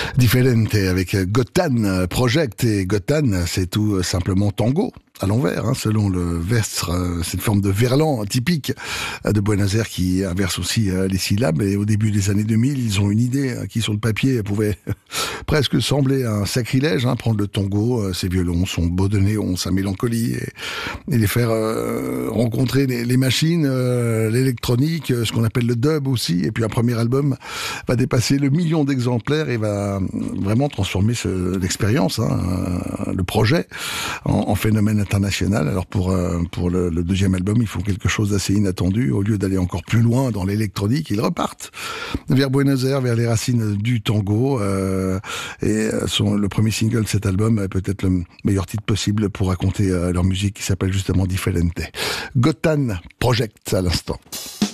Differente avec Gotan Project, et Gotan c'est tout simplement tango à l'envers, selon le versre, cette forme de verlan typique de Buenos Aires qui inverse aussi les syllabes. Et au début des années 2000, ils ont une idée qui sur le papier pouvait presque sembler un sacrilège, prendre le tango, ses violons, son bandoneon, sa mélancolie, et les faire rencontrer les machines, l'électronique, ce qu'on appelle le dub aussi. Et puis un premier album va dépasser le 1 million d'exemplaires et va vraiment transformer l'expérience, le projet, en phénomène international. Alors pour le deuxième album, il faut quelque chose d'assez inattendu. Au lieu d'aller encore plus loin dans l'électronique, ils repartent vers Buenos Aires, vers les racines du tango. Le premier single de cet album est peut-être le meilleur titre possible pour raconter leur musique, qui s'appelle justement Differente. Gotan Project à l'instant.